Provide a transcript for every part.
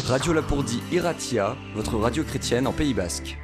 Radio Lapourdie Iratia, votre radio chrétienne en Pays Basque.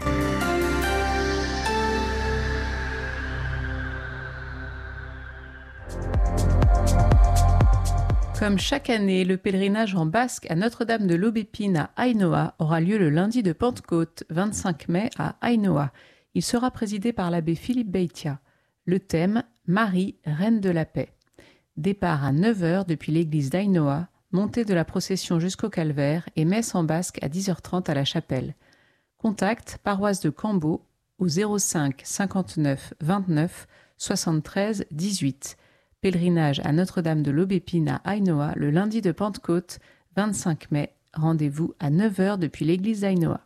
Comme chaque année, le pèlerinage en basque à Notre-Dame de l'Aubépine à Ainhoa aura lieu le lundi de Pentecôte, 25 mai, à Ainhoa. Il sera présidé par l'abbé Philippe Beitia. Le thème « Marie, reine de la paix ». Départ à 9h depuis l'église d'Ainhoa, montée de la procession jusqu'au calvaire et messe en basque à 10h30 à la chapelle. Contact paroisse de Cambo au 05 59 29 73 18. Pèlerinage à Notre-Dame de l'Aubépine à Ainhoa le lundi de Pentecôte, 25 mai. Rendez-vous à 9h depuis l'église d'Ainhoa.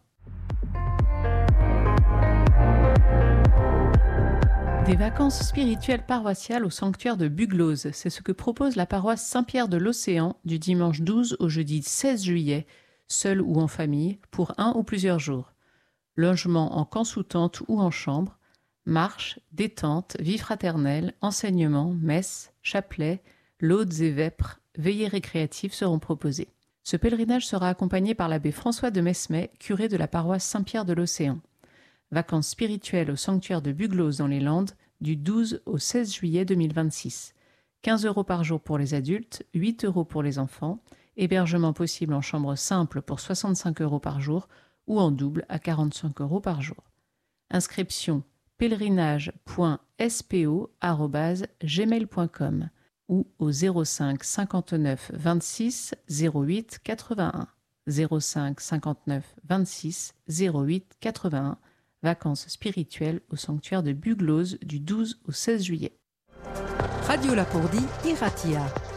Des vacances spirituelles paroissiales au sanctuaire de Buglose, c'est ce que propose la paroisse Saint-Pierre de l'Océan du dimanche 12 au jeudi 16 juillet, seul ou en famille, pour 1 ou plusieurs jours. Logement en camp sous tente ou en chambre, marche, détente, vie fraternelle, enseignement, messe, chapelet, laudes et vêpres, veillées récréatives seront proposées. Ce pèlerinage sera accompagné par l'abbé François de Mesmet, curé de la paroisse Saint-Pierre de l'Océan. Vacances spirituelles au sanctuaire de Buglose dans les Landes du 12 au 16 juillet 2026. 15 € par jour pour les adultes, 8 € pour les enfants, hébergement possible en chambre simple pour 65 € par jour ou en double à 45 € par jour. Inscription pèlerinage.spo@gmail.com ou au 05 59 26 08 81. 05 59 26 08 81. Vacances spirituelles au sanctuaire de Buglose du 12 au 16 juillet. Radio Lapourdie Iratia.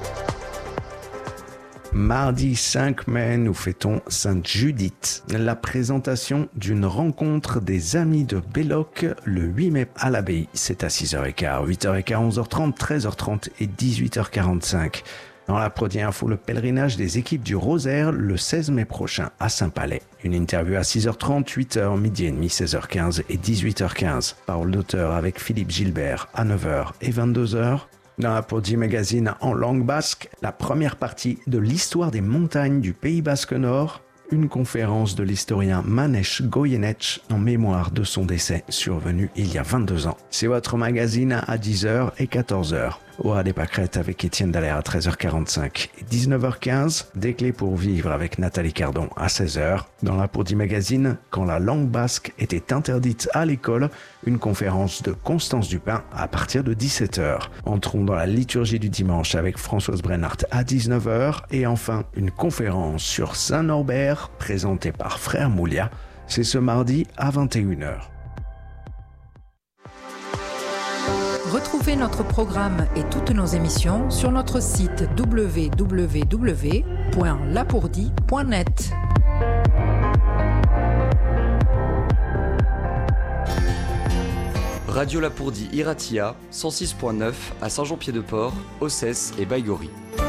Mardi 5 mai, nous fêtons Sainte Judith. La présentation d'une rencontre des Amis de Belloc le 8 mai à l'abbaye. C'est à 6h15, 8h15, 11h30, 13h30 et 18h45. Dans la Prodi Info, le pèlerinage des équipes du Rosaire le 16 mai prochain à Saint-Palais. Une interview à 6h30, 8h, midi et demi, 16h15 et 18h15. Parole d'auteur avec Philippe Gilbert à 9h et 22h. Dans la Prodi Magazine en langue basque, la première partie de l'histoire des montagnes du Pays Basque Nord. Une conférence de l'historien Manesh Goyeneche en mémoire de son décès survenu il y a 22 ans. C'est votre magazine à 10h et 14h. Aura des pâquerettes avec Étienne Dallaire à 13h45 et 19h15. Des clés pour vivre avec Nathalie Cardon à 16h. Dans la Prodi Magazine, quand la langue basque était interdite à l'école, une conférence de Constance Dupin à partir de 17h. Entrons dans la liturgie du dimanche avec Françoise Brennart à 19h. Et enfin, une conférence sur Saint-Norbert présentée par Frère Moulia. C'est ce mardi à 21h. Retrouvez notre programme et toutes nos émissions sur notre site www.lapourdie.net. Radio Lapourdie Iratia, 106.9 à Saint-Jean-Pied-de-Port, Ossès et Baïgori.